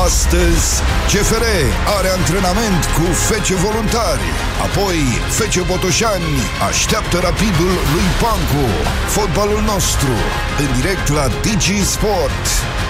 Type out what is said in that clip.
Astăzi, CFR are antrenament cu FC Voluntari. Apoi, FC Botoșani așteaptă Rapidul lui Pancu. Fotbalul nostru, în direct la Digi Sport.